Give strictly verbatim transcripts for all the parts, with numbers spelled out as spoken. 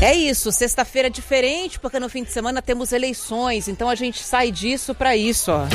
É isso, sexta-feira é diferente, porque no fim de semana temos eleições, então a gente sai disso para isso, ó.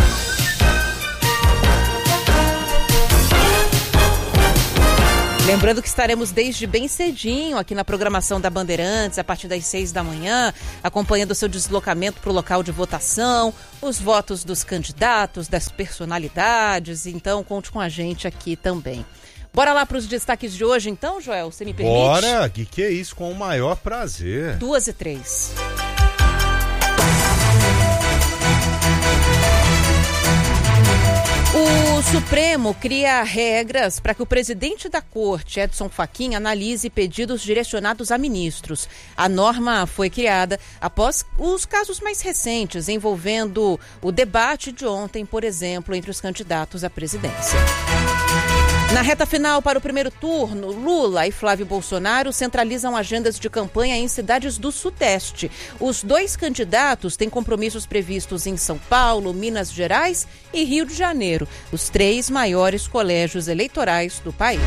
Lembrando que estaremos desde bem cedinho aqui na programação da Bandeirantes, a partir das seis da manhã, acompanhando o seu deslocamento para o local de votação, os votos dos candidatos, das personalidades, então conte com a gente aqui também. Bora lá para os destaques de hoje então, Joel, você me permite? Bora, que que é isso, com o maior prazer. Duas e três. O Supremo cria regras para que o presidente da Corte, Edson Fachin, analise pedidos direcionados a ministros. A norma foi criada após os casos mais recentes envolvendo o debate de ontem, por exemplo, entre os candidatos à presidência. Na reta final para o primeiro turno, Lula e Flávio Bolsonaro centralizam agendas de campanha em cidades do Sudeste. Os dois candidatos têm compromissos previstos em São Paulo, Minas Gerais e Rio de Janeiro, os três maiores colégios eleitorais do país.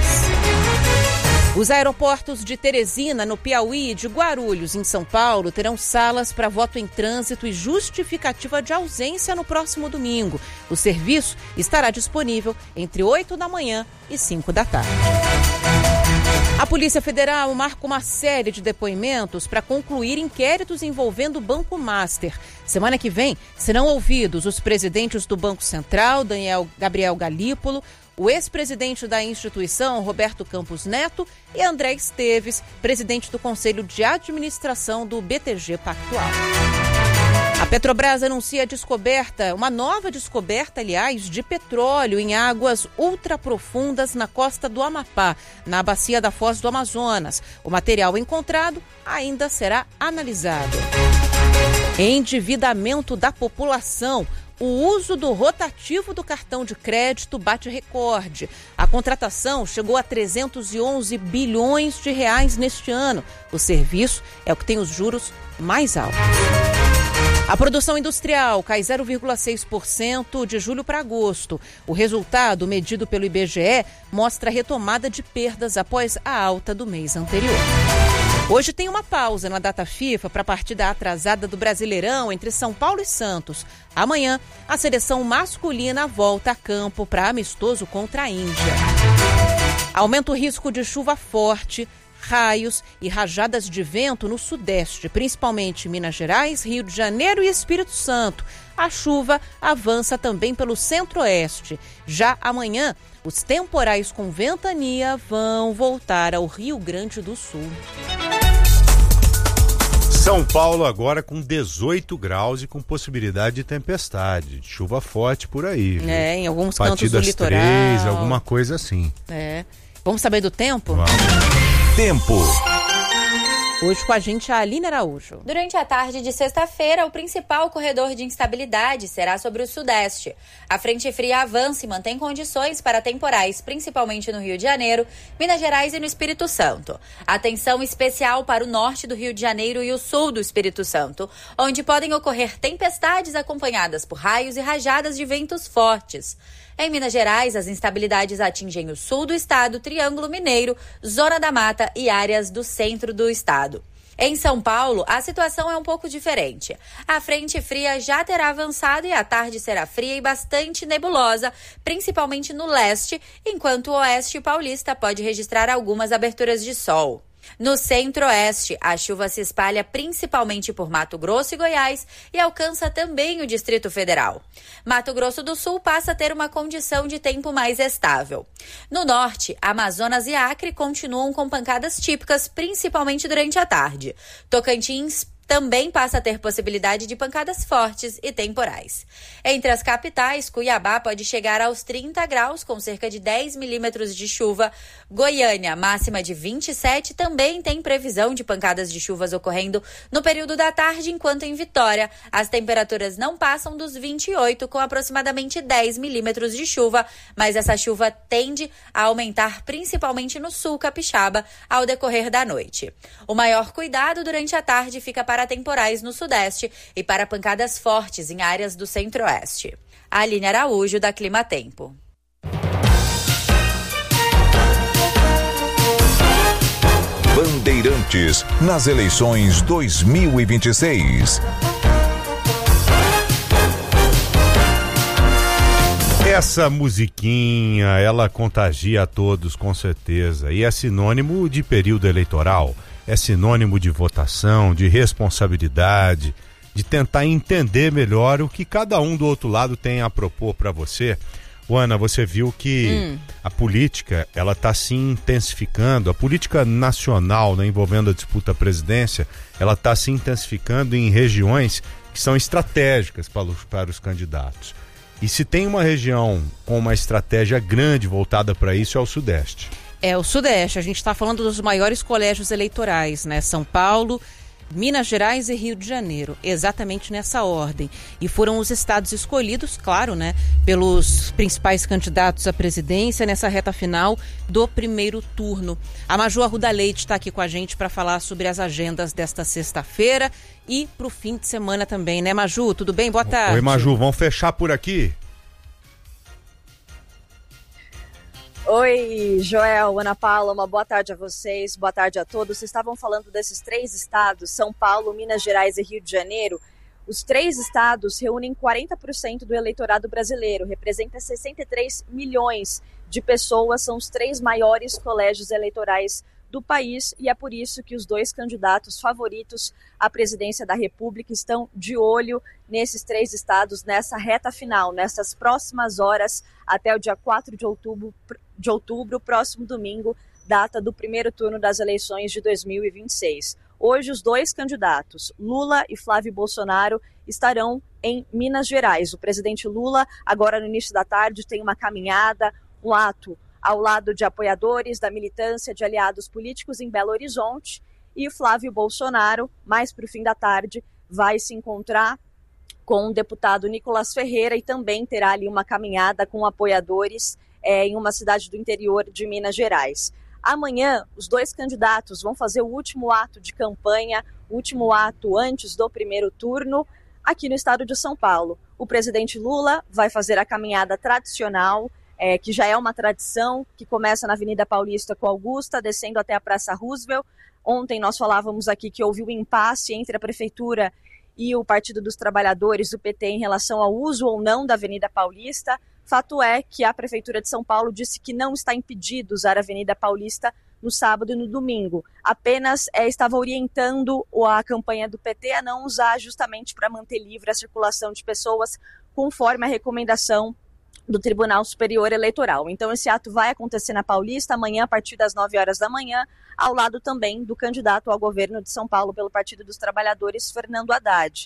Os aeroportos de Teresina, no Piauí, e de Guarulhos, em São Paulo, terão salas para voto em trânsito e justificativa de ausência no próximo domingo. O serviço estará disponível entre oito da manhã e cinco da tarde. A Polícia Federal marca uma série de depoimentos para concluir inquéritos envolvendo o Banco Master. Semana que vem serão ouvidos os presidentes do Banco Central, Daniel Gabriel Galípolo, o ex-presidente da instituição, Roberto Campos Neto, e André Esteves, presidente do Conselho de Administração do B T G Pactual. A Petrobras anuncia a descoberta, uma nova descoberta, aliás, de petróleo em águas ultraprofundas na costa do Amapá, na bacia da Foz do Amazonas. O material encontrado ainda será analisado. Endividamento da população. O uso do rotativo do cartão de crédito bate recorde. A contratação chegou a trezentos e onze bilhões de reais neste ano. O serviço é o que tem os juros mais altos. A produção industrial cai zero vírgula seis por cento de julho para agosto. O resultado, medido pelo I B G E, mostra a retomada de perdas após a alta do mês anterior. Hoje tem uma pausa na data FIFA para a partida atrasada do Brasileirão entre São Paulo e Santos. Amanhã, a seleção masculina volta a campo para amistoso contra a Índia. Aumenta o risco de chuva forte, raios e rajadas de vento no Sudeste, principalmente Minas Gerais, Rio de Janeiro e Espírito Santo. A chuva avança também pelo Centro-Oeste. Já amanhã, os temporais com ventania vão voltar ao Rio Grande do Sul. São Paulo agora com dezoito graus e com possibilidade de tempestade, de chuva forte por aí. Viu? É, em alguns Partidas cantos do litoral. três, alguma coisa assim. É. Vamos saber do tempo? Vamos. Tempo. Hoje com a gente a Aline Araújo. Durante a tarde de sexta-feira, o principal corredor de instabilidade será sobre o Sudeste. A frente fria avança e mantém condições para temporais, principalmente no Rio de Janeiro, Minas Gerais e no Espírito Santo. Atenção especial para o norte do Rio de Janeiro e o sul do Espírito Santo, onde podem ocorrer tempestades acompanhadas por raios e rajadas de ventos fortes. Em Minas Gerais, as instabilidades atingem o sul do estado, Triângulo Mineiro, Zona da Mata e áreas do centro do estado. Em São Paulo, a situação é um pouco diferente. A frente fria já terá avançado e a tarde será fria e bastante nebulosa, principalmente no leste, enquanto o oeste paulista pode registrar algumas aberturas de sol. No centro-oeste, a chuva se espalha principalmente por Mato Grosso e Goiás e alcança também o Distrito Federal. Mato Grosso do Sul passa a ter uma condição de tempo mais estável. No norte, Amazonas e Acre continuam com pancadas típicas, principalmente durante a tarde. Tocantins também passa a ter possibilidade de pancadas fortes e temporais. Entre as capitais, Cuiabá pode chegar aos trinta graus, com cerca de dez milímetros de chuva. Goiânia, máxima de vinte e sete, também tem previsão de pancadas de chuvas ocorrendo no período da tarde, enquanto em Vitória, as temperaturas não passam dos vinte e oito, com aproximadamente dez milímetros de chuva, mas essa chuva tende a aumentar principalmente no sul capixaba ao decorrer da noite. O maior cuidado durante a tarde fica para temporais no sudeste e para pancadas fortes em áreas do centro-oeste. Aline Araújo, da Clima Tempo. Bandeirantes, nas eleições dois mil e vinte e seis. Essa musiquinha, ela contagia a todos, com certeza, e é sinônimo de período eleitoral, é sinônimo de votação, de responsabilidade, de tentar entender melhor o que cada um do outro lado tem a propor para você. Ana, você viu que hum. a política, ela está se intensificando, a política nacional, né, envolvendo a disputa à presidência, ela está se intensificando em regiões que são estratégicas para os, para os candidatos. E se tem uma região com uma estratégia grande voltada para isso, é o Sudeste. É o Sudeste, a gente está falando dos maiores colégios eleitorais, né? São Paulo, Minas Gerais e Rio de Janeiro, exatamente nessa ordem. E foram os estados escolhidos, claro, né, pelos principais candidatos à presidência nessa reta final do primeiro turno. A Maju Arruda Leite está aqui com a gente para falar sobre as agendas desta sexta-feira e para o fim de semana também, né, Maju? Tudo bem? Boa tarde. Oi, Maju, vamos fechar por aqui? Oi, Joel, Ana Paula, uma boa tarde a vocês, boa tarde a todos. Vocês estavam falando desses três estados, São Paulo, Minas Gerais e Rio de Janeiro. Os três estados reúnem quarenta por cento do eleitorado brasileiro, representa sessenta e três milhões de pessoas, são os três maiores colégios eleitorais do país e é por isso que os dois candidatos favoritos à presidência da República estão de olho nesses três estados, nessa reta final, nessas próximas horas, até o dia quatro de outubro, de outubro, próximo domingo, data do primeiro turno das eleições de dois mil e vinte e seis. Hoje, os dois candidatos, Lula e Flávio Bolsonaro, estarão em Minas Gerais. O presidente Lula, agora no início da tarde, tem uma caminhada, um ato ao lado de apoiadores da militância de aliados políticos em Belo Horizonte, e Flávio Bolsonaro, mais para o fim da tarde, vai se encontrar com o deputado Nicolas Ferreira e também terá ali uma caminhada com apoiadores é, em uma cidade do interior de Minas Gerais. Amanhã, os dois candidatos vão fazer o último ato de campanha, o último ato antes do primeiro turno, aqui no estado de São Paulo. O presidente Lula vai fazer a caminhada tradicional, É, que já é uma tradição, que começa na Avenida Paulista com Augusta, descendo até a Praça Roosevelt. Ontem nós falávamos aqui que houve um impasse entre a Prefeitura e o Partido dos Trabalhadores, do P T, em relação ao uso ou não da Avenida Paulista. Fato é que a Prefeitura de São Paulo disse que não está impedido usar a Avenida Paulista no sábado e no domingo. Apenas é, estava orientando a campanha do P T a não usar justamente para manter livre a circulação de pessoas, conforme a recomendação do Tribunal Superior Eleitoral. Então esse ato vai acontecer na Paulista amanhã a partir das nove horas da manhã, ao lado também do candidato ao governo de São Paulo pelo Partido dos Trabalhadores, Fernando Haddad.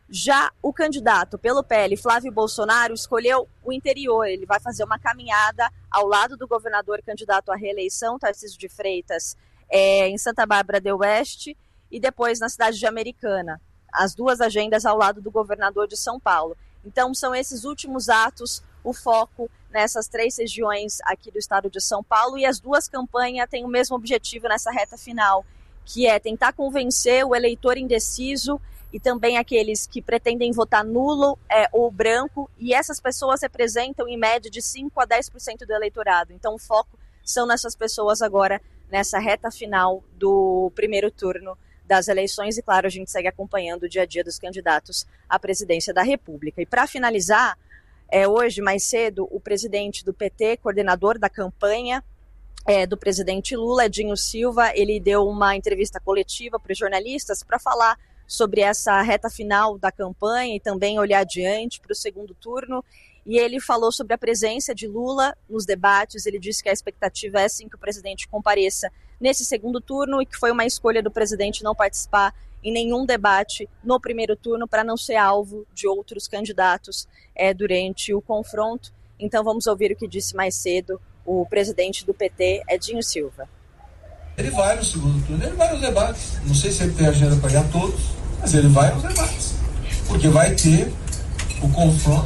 Já o candidato pelo P L, Flávio Bolsonaro, escolheu o interior. Ele vai fazer uma caminhada ao lado do governador candidato à reeleição, Tarcísio de Freitas, é, em Santa Bárbara do Oeste, e depois na cidade de Americana. As duas agendas ao lado do governador de São Paulo. Então são esses últimos atos, o foco nessas três regiões aqui do estado de São Paulo, e as duas campanhas têm o mesmo objetivo nessa reta final, que é tentar convencer o eleitor indeciso e também aqueles que pretendem votar nulo é, ou branco, e essas pessoas representam em média de cinco a dez por cento do eleitorado. Então o foco são nessas pessoas agora, nessa reta final do primeiro turno das eleições, e claro, a gente segue acompanhando o dia a dia dos candidatos à presidência da República. E para finalizar, É, hoje, mais cedo, o presidente do P T, coordenador da campanha é, do presidente Lula, Edinho Silva, ele deu uma entrevista coletiva para os jornalistas para falar sobre essa reta final da campanha e também olhar adiante para o segundo turno. E ele falou sobre a presença de Lula nos debates. Ele disse que a expectativa é sim que o presidente compareça nesse segundo turno e que foi uma escolha do presidente não participar em nenhum debate no primeiro turno para não ser alvo de outros candidatos é, durante o confronto. Então vamos ouvir o que disse mais cedo o presidente do P T, Edinho Silva. Ele vai no segundo turno, ele vai aos debates. Não sei se ele tem agenda para ir a todos, mas ele vai aos debates. Porque vai ter o confronto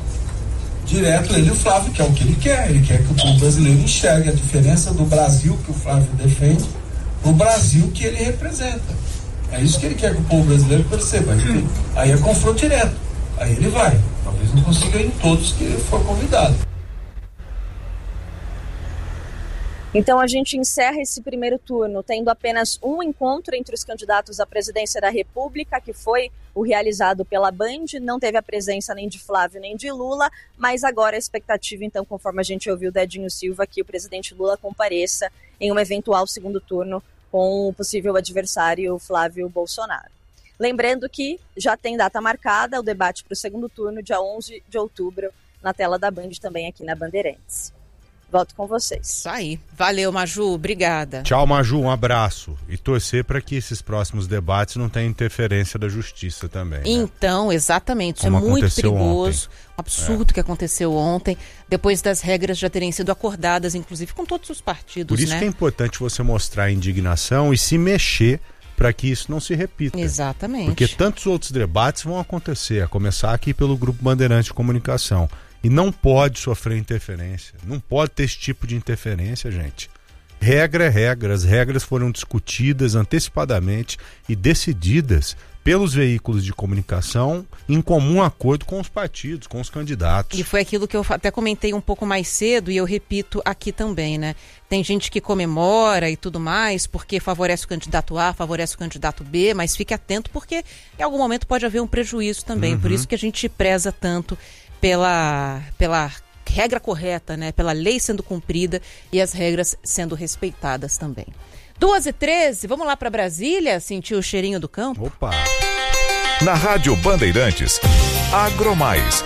direto, ele e o Flávio, que é o que ele quer. Ele quer que o povo brasileiro enxergue a diferença do Brasil que o Flávio defende no Brasil que ele representa. É isso que ele quer que o povo brasileiro perceba. Aí é confronto direto. Aí ele vai. Talvez não consiga ir em todos que ele for convidado. Então a gente encerra esse primeiro turno tendo apenas um encontro entre os candidatos à presidência da República, que foi o realizado pela Band, não teve a presença nem de Flávio nem de Lula, mas agora a expectativa, então, conforme a gente ouviu o Dedinho Silva, que o presidente Lula compareça em um eventual segundo turno com o possível adversário Flávio Bolsonaro. Lembrando que já tem data marcada o debate para o segundo turno, dia onze de outubro, na tela da Band, também aqui na Bandeirantes. Volto com vocês. Isso aí. Valeu, Maju. Obrigada. Tchau, Maju. Um abraço. E torcer para que esses próximos debates não tenham interferência da justiça também. Né? Então, exatamente. Isso Como é muito ontem. perigoso. Um absurdo É. que aconteceu ontem, depois das regras já terem sido acordadas, inclusive com todos os partidos. Por isso né? que é importante você mostrar indignação e se mexer para que isso não se repita. Exatamente. Porque tantos outros debates vão acontecer, a começar aqui pelo Grupo Bandeirante de Comunicação. E não pode sofrer interferência. Não pode ter esse tipo de interferência, gente. Regra é regra. As regras foram discutidas antecipadamente e decididas pelos veículos de comunicação em comum acordo com os partidos, com os candidatos. E foi aquilo que eu até comentei um pouco mais cedo e eu repito aqui também, né? Tem gente que comemora e tudo mais porque favorece o candidato A, favorece o candidato B, mas fique atento porque em algum momento pode haver um prejuízo também. Uhum. Por isso que a gente preza tanto pela, pela regra correta, né? Pela lei sendo cumprida e as regras sendo respeitadas também. duas e treze, vamos lá para Brasília sentir o cheirinho do campo? Opa! Na Rádio Bandeirantes, Agromais.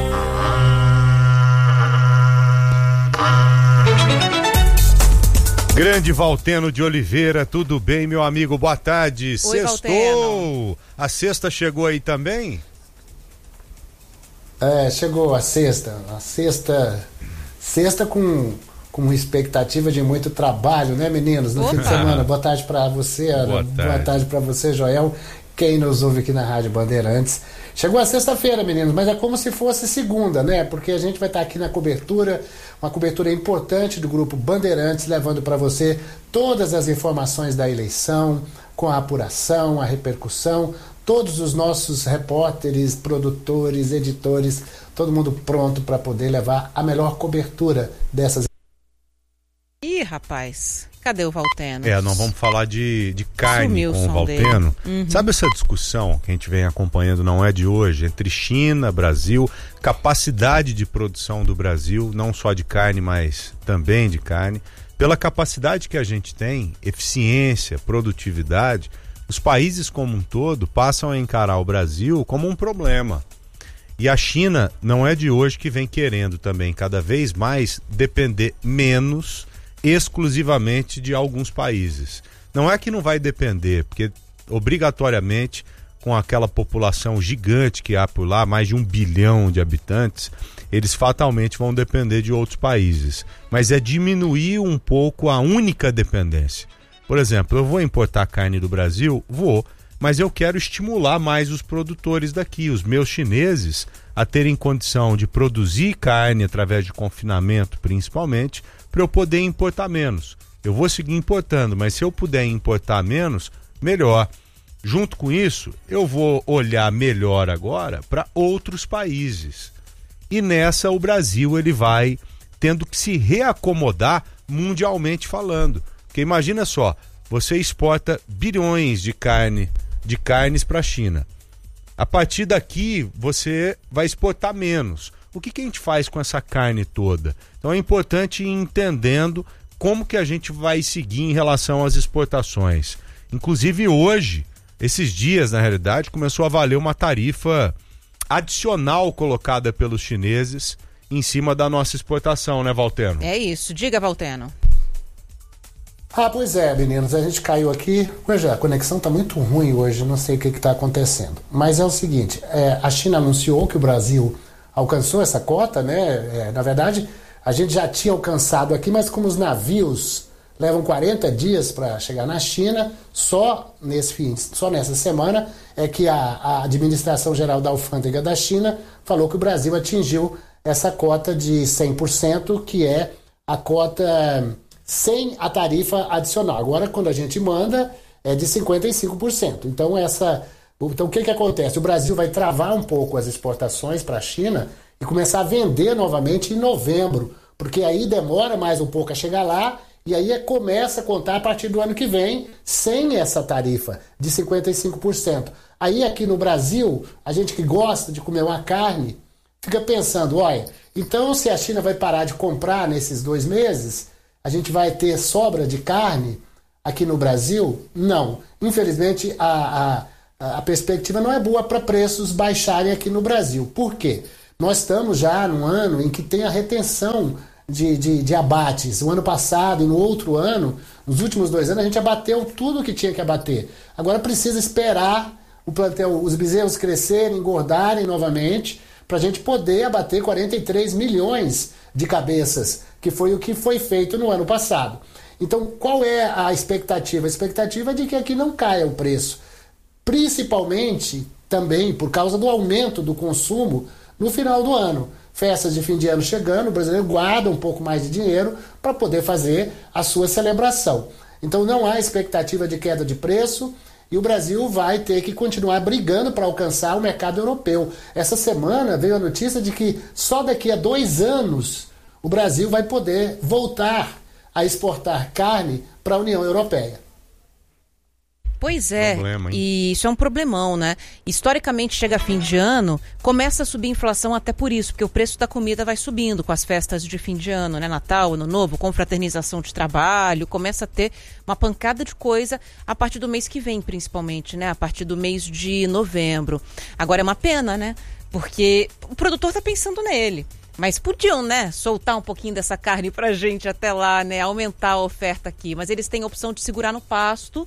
Grande Valteno de Oliveira, tudo bem, meu amigo? Boa tarde. Oi, Sextou! Valteno. A sexta chegou aí também? É, chegou a sexta, a sexta, sexta com, com expectativa de muito trabalho, né, meninos? No Opa. fim de semana. Boa tarde para você, Ana. Boa tarde. Boa tarde para você, Joel. Quem nos ouve aqui na Rádio Bandeirantes. Chegou a sexta-feira, meninos, mas é como se fosse segunda, né? Porque a gente vai estar aqui na cobertura, uma cobertura importante do Grupo Bandeirantes, levando para você todas as informações da eleição, com a apuração, a repercussão, todos os nossos repórteres, produtores, editores, todo mundo pronto para poder levar a melhor cobertura dessas. Ih, rapaz, cadê o Valteno? É, nós vamos falar de, de carne Sumiu com o o som Valteno. Uhum. Sabe essa discussão que a gente vem acompanhando, não é de hoje, entre China, Brasil, capacidade de produção do Brasil, não só de carne, mas também de carne. Pela capacidade que a gente tem, eficiência, produtividade, os países como um todo passam a encarar o Brasil como um problema. E a China não é de hoje que vem querendo também cada vez mais depender menos exclusivamente de alguns países. Não é que não vai depender, porque obrigatoriamente com aquela população gigante que há por lá, mais de um bilhão de habitantes, eles fatalmente vão depender de outros países. Mas é diminuir um pouco a única dependência. Por exemplo, eu vou importar carne do Brasil? Vou, mas eu quero estimular mais os produtores daqui, os meus chineses, a terem condição de produzir carne através de confinamento, principalmente, para eu poder importar menos. Eu vou seguir importando, mas se eu puder importar menos, melhor. Junto com isso, eu vou olhar melhor agora para outros países. E nessa o Brasil ele vai tendo que se reacomodar mundialmente falando. Porque imagina só, você exporta bilhões de carne, de carnes para a China. A partir daqui, você vai exportar menos. O que, que a gente faz com essa carne toda? Então é importante ir entendendo como que a gente vai seguir em relação às exportações. Inclusive hoje, esses dias, na realidade, começou a valer uma tarifa adicional colocada pelos chineses em cima da nossa exportação, né, Valteno? É isso, diga, Valteno. Ah, pois é, meninos, a gente caiu aqui. Hoje a conexão está muito ruim hoje, não sei o que está acontecendo. Mas é o seguinte, é, a China anunciou que o Brasil alcançou essa cota, né? É, na verdade, a gente já tinha alcançado aqui, mas como os navios levam quarenta dias para chegar na China, só nesse fim, só nessa semana é que a, a Administração Geral da Alfândega da China falou que o Brasil atingiu essa cota de cem por cento, que é a cota sem a tarifa adicional. Agora, quando a gente manda, é de cinquenta e cinco por cento. Então, essa, então o que, que acontece? O Brasil vai travar um pouco as exportações para a China e começar a vender novamente em novembro, porque aí demora mais um pouco a chegar lá E aí começa a contar a partir do ano que vem, sem essa tarifa de cinquenta e cinco por cento. Aí aqui no Brasil, a gente que gosta de comer uma carne, fica pensando, olha, então se a China vai parar de comprar nesses dois meses, a gente vai ter sobra de carne aqui no Brasil? Não. Infelizmente, a, a, a perspectiva não é boa para preços baixarem aqui no Brasil. Por quê? Nós estamos já num ano em que tem a retenção de, de, de abates. O ano passado e no outro ano, nos últimos dois anos, a gente abateu tudo o que tinha que abater. Agora precisa esperar o plantel, os bezerros crescerem, engordarem novamente, para a gente poder abater quarenta e três milhões de cabeças, que foi o que foi feito no ano passado. Então, qual é a expectativa? A expectativa é de que aqui não caia o preço, principalmente também por causa do aumento do consumo no final do ano. Festas de fim de ano chegando, o brasileiro guarda um pouco mais de dinheiro para poder fazer a sua celebração. Então, não há expectativa de queda de preço, e o Brasil vai ter que continuar brigando para alcançar o mercado europeu. Essa semana veio a notícia de que só daqui a dois anos o Brasil vai poder voltar a exportar carne para a União Europeia. Pois é, Problema, e isso é um problemão, né? Historicamente, chega fim de ano, começa a subir a inflação até por isso, porque o preço da comida vai subindo com as festas de fim de ano, né? Natal, Ano Novo, confraternização de trabalho, começa a ter uma pancada de coisa a partir do mês que vem, principalmente, né? A partir do mês de novembro. Agora é uma pena, né? Porque o produtor tá pensando nele. Mas podiam, né, soltar um pouquinho dessa carne pra gente até lá, né? Aumentar a oferta aqui. Mas eles têm a opção de segurar no pasto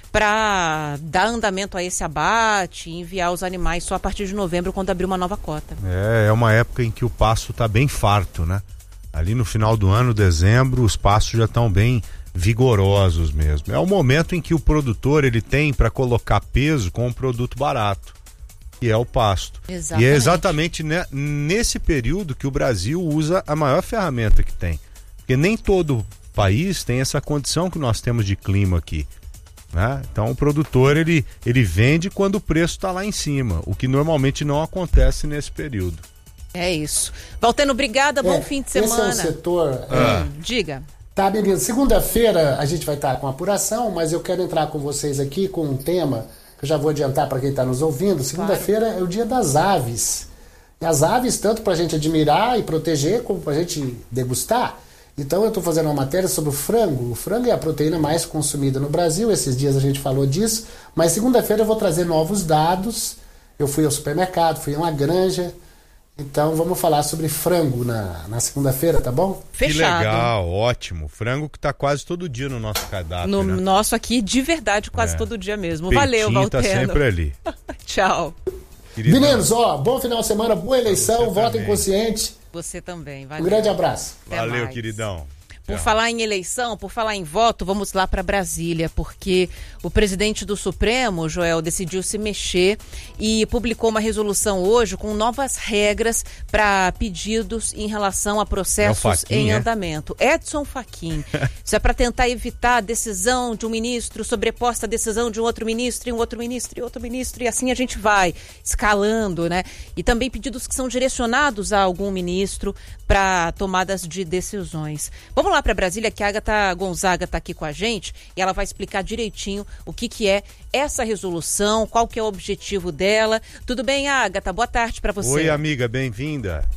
para dar andamento a esse abate e enviar os animais só a partir de novembro, quando abrir uma nova cota. É, é uma época em que o pasto está bem farto, né? Ali no final do ano, dezembro, os pastos já estão bem vigorosos mesmo. É o momento em que o produtor ele tem para colocar peso com um produto barato, que é o pasto. Exatamente. E é exatamente ne- nesse período que o Brasil usa a maior ferramenta que tem. Porque nem todo país tem essa condição que nós temos de clima aqui. Né? Então o produtor ele, ele vende quando o preço está lá em cima, o que normalmente não acontece nesse período. É isso. Valteno, obrigada, bom É, fim de semana. Esse é um setor... Ah. Hum, diga. Tá, menino. Segunda-feira a gente vai estar com apuração, mas eu quero entrar com vocês aqui com um tema que eu já vou adiantar para quem está nos ouvindo. Segunda-feira é o dia das aves. E as aves, tanto para a gente admirar e proteger, como para a gente degustar. Então eu estou fazendo uma matéria sobre o frango. O frango é a proteína mais consumida no Brasil. Esses dias a gente falou disso. Mas segunda-feira eu vou trazer novos dados. Eu fui ao supermercado, fui a uma granja. Então vamos falar sobre frango na, na segunda-feira, tá bom? Fechado. Que legal, ótimo. Frango que tá quase todo dia no nosso cardápio, No né? nosso aqui, de verdade, quase É. todo dia mesmo. Peitinho Valeu, Valteno. tá sempre ali. Tchau. Queridão. Meninos, ó, bom final de semana, boa eleição, Você votem também. consciente. Você também. Um Valeu. grande abraço. Até Valeu, mais. queridão. Por Tchau. falar em eleição, por falar em voto, vamos lá para Brasília, porque o presidente do Supremo, Joel, decidiu se mexer e publicou uma resolução hoje com novas regras para pedidos em relação a processos É o Fachin, em é? andamento. Edson Fachin. Isso é para tentar evitar a decisão de um ministro sobreposta à decisão de um outro ministro e um outro ministro e outro ministro, e assim a gente vai escalando, né? E também pedidos que são direcionados a algum ministro para tomadas de decisões. Vamos lá para Brasília, que a Agatha Gonzaga está aqui com a gente e ela vai explicar direitinho o que, que é essa resolução, qual que é o objetivo dela. Tudo bem, Agatha? Boa tarde para você. Oi, amiga, bem-vinda.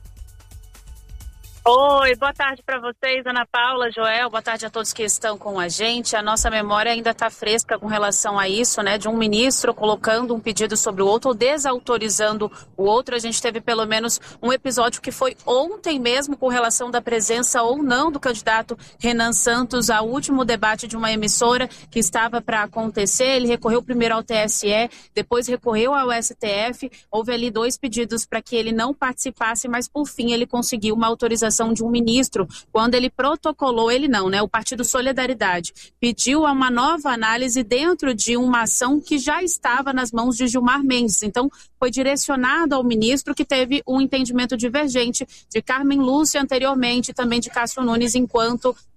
Oi, boa tarde para vocês, Ana Paula, Joel, boa tarde a todos que estão com a gente. A nossa memória ainda está fresca com relação a isso, né, de um ministro colocando um pedido sobre o outro ou desautorizando o outro. A gente teve pelo menos um episódio que foi ontem mesmo com relação da presença ou não do candidato Renan Santos ao último debate de uma emissora que estava para acontecer. Ele recorreu primeiro ao T S E, depois recorreu ao S T F. Houve ali dois pedidos para que ele não participasse, mas por fim ele conseguiu uma autorização de um ministro, quando ele protocolou, ele não, né? O Partido Solidariedade pediu uma nova análise dentro de uma ação que já estava nas mãos de Gilmar Mendes. Então, foi direcionado ao ministro, que teve um entendimento divergente de Carmen Lúcia anteriormente, também de Cássio Nunes enquanto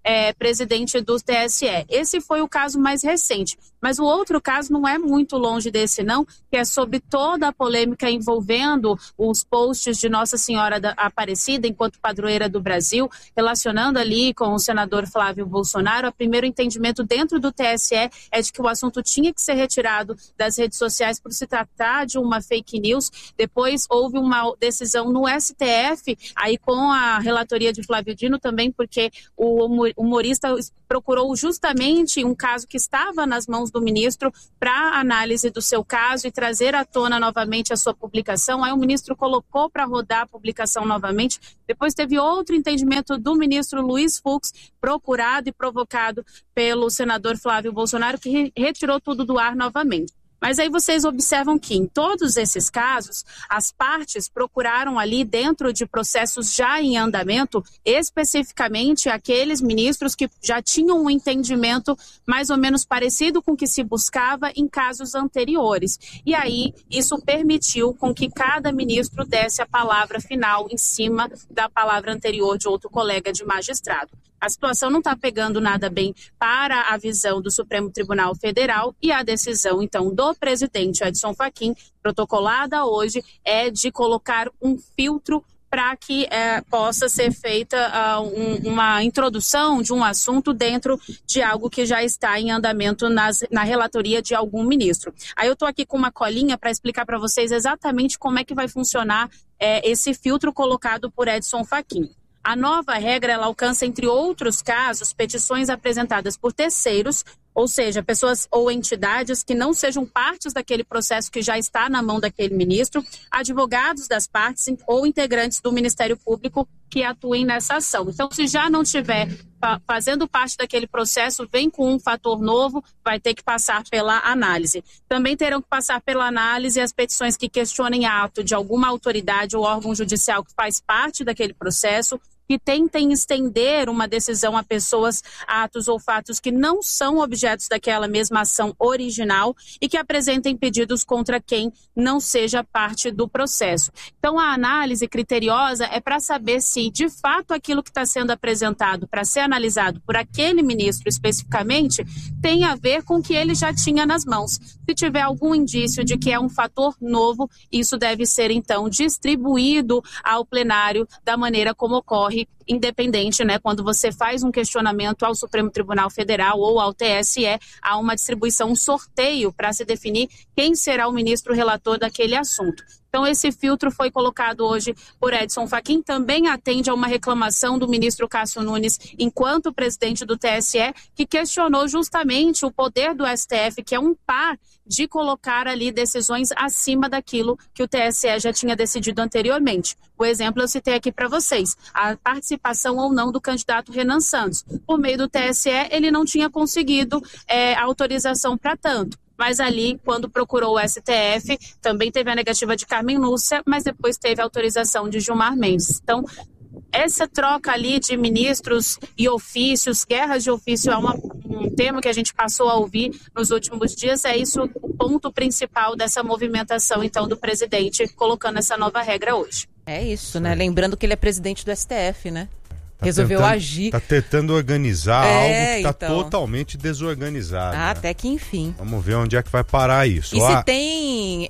é, presidente do T S E. Esse foi o caso mais recente. Mas o outro caso não é muito longe desse, não, que é sobre toda a polêmica envolvendo os posts de Nossa Senhora da Aparecida enquanto padroeira do Brasil, relacionando ali com o senador Flávio Bolsonaro. O primeiro entendimento dentro do T S E é de que o assunto tinha que ser retirado das redes sociais por se tratar de uma fake news. Depois houve uma decisão no S T F, aí com a relatoria de Flávio Dino também, porque o humorista procurou justamente um caso que estava nas mãos do ministro para análise do seu caso e trazer à tona novamente a sua publicação. Aí o ministro colocou para rodar a publicação novamente. Depois teve outro entendimento do ministro Luiz Fux, procurado e provocado pelo senador Flávio Bolsonaro, que retirou tudo do ar novamente. Mas aí vocês observam que em todos esses casos, as partes procuraram ali dentro de processos já em andamento, especificamente aqueles ministros que já tinham um entendimento mais ou menos parecido com o que se buscava em casos anteriores. E aí isso permitiu com que cada ministro desse a palavra final em cima da palavra anterior de outro colega de magistrado. A situação não está pegando nada bem para a visão do Supremo Tribunal Federal e a decisão, então, do presidente Edson Fachin, protocolada hoje, é de colocar um filtro para que é, possa ser feita uh, um, uma introdução de um assunto dentro de algo que já está em andamento nas, na relatoria de algum ministro. Aí eu estou aqui com uma colinha para explicar para vocês exatamente como é que vai funcionar é, esse filtro colocado por Edson Fachin. A nova regra ela alcança, entre outros casos, petições apresentadas por terceiros, ou seja, pessoas ou entidades que não sejam partes daquele processo que já está na mão daquele ministro, advogados das partes ou integrantes do Ministério Público que atuem nessa ação. Então, se já não estiver fazendo parte daquele processo, vem com um fator novo, vai ter que passar pela análise. Também terão que passar pela análise as petições que questionem ato de alguma autoridade ou órgão judicial que faz parte daquele processo, que tentem estender uma decisão a pessoas, atos ou fatos que não são objetos daquela mesma ação original e que apresentem pedidos contra quem não seja parte do processo. Então, a análise criteriosa é para saber se, de fato, aquilo que está sendo apresentado para ser analisado por aquele ministro especificamente tem a ver com o que ele já tinha nas mãos. Se tiver algum indício de que é um fator novo, isso deve ser, então, distribuído ao plenário da maneira como ocorre independente, né? Quando você faz um questionamento ao Supremo Tribunal Federal ou ao T S E, há uma distribuição, um sorteio para se definir quem será o ministro relator daquele assunto. Então, esse filtro foi colocado hoje por Edson Fachin, também atende a uma reclamação do ministro Cássio Nunes, enquanto presidente do T S E, que questionou justamente o poder do S T F, que é um par de colocar ali decisões acima daquilo que o T S E já tinha decidido anteriormente. O exemplo eu citei aqui para vocês, a participação ou não do candidato Renan Santos. Por meio do T S E, ele não tinha conseguido é, autorização para tanto. Mas ali, quando procurou o S T F, também teve a negativa de Carmen Lúcia, mas depois teve a autorização de Gilmar Mendes. Então, essa troca ali de ministros e ofícios, guerras de ofício, é uma, um termo que a gente passou a ouvir nos últimos dias, é isso o ponto principal dessa movimentação, então, do presidente, colocando essa nova regra hoje. É isso, né? Lembrando que ele é presidente do S T F, né? Tá Resolveu tentando, agir. Tá tentando organizar é, algo que está então. totalmente desorganizado. Ah, né? até que enfim. Vamos ver onde é que vai parar isso. E ah, se tem,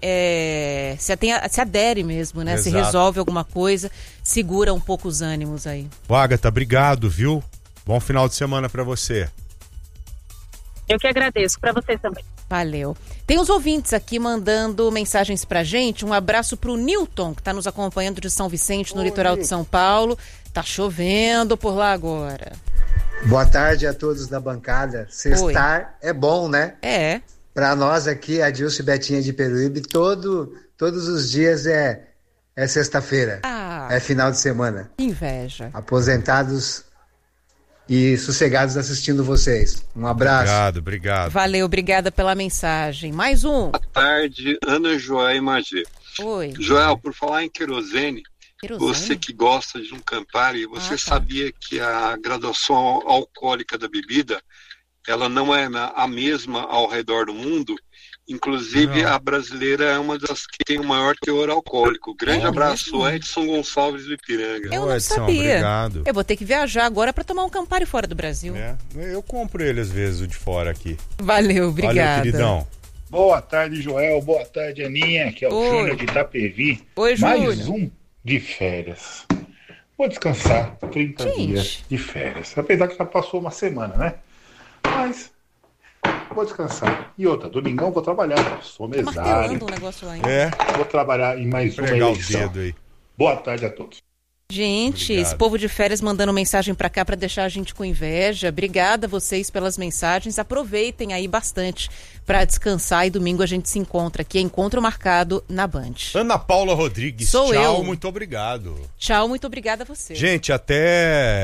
é, se, tem, se adere mesmo, né? Exato. Se resolve alguma coisa, segura um pouco os ânimos aí. Agatha, obrigado, viu? Bom final de semana para você. Eu que agradeço, para você também. Valeu. Tem os ouvintes aqui mandando mensagens pra gente. Um abraço pro Newton, que tá nos acompanhando de São Vicente, no Oi. litoral de São Paulo. Tá chovendo por lá agora. Boa tarde a todos da bancada. Sextar Oi. é bom, né? É. Pra nós aqui, a Dilce Betinha de Peruíbe, todo, todos os dias é, é sexta-feira. Ah. É final de semana. Que inveja. Aposentados e sossegados assistindo vocês. Um abraço. Obrigado, obrigado. Valeu, obrigada pela mensagem. Mais um. Boa tarde, Ana, Joel e Magê. Oi. Joel, por falar em querosene, querosene? Você que gosta de um Campari, você ah, tá. sabia que a graduação alcoólica da bebida, ela não é a mesma ao redor do mundo? Inclusive, Não. a brasileira é uma das que tem o maior teor alcoólico. Grande É abraço, mesmo? Edson Gonçalves do Ipiranga. Eu Ô, não Edson, sabia. obrigado. Eu vou ter que viajar agora para tomar um Campari fora do Brasil. É, eu compro ele às vezes, o de fora aqui. Valeu, obrigada. Valeu, queridão. Boa tarde, Joel. Boa tarde, Aninha, que é o Oi. Júnior de Itapevi. Oi, Mais Júnior. um de férias. Vou descansar trinta Gente. dias de férias. Apesar que já passou uma semana, né? Mas vou descansar. E outra, domingão vou trabalhar. Sou Tá mesário. martelando o negócio lá ainda. É, Vou trabalhar em mais uma pregar o eleição. dedo aí. Boa tarde a todos. Gente, Obrigado. esse povo de férias mandando mensagem pra cá pra deixar a gente com inveja. Obrigada a vocês pelas mensagens. Aproveitem aí bastante pra descansar e domingo a gente se encontra aqui. Encontro marcado na Band. Ana Paula Rodrigues, Sou tchau, eu. muito obrigado. Tchau, muito obrigada a você. Gente, até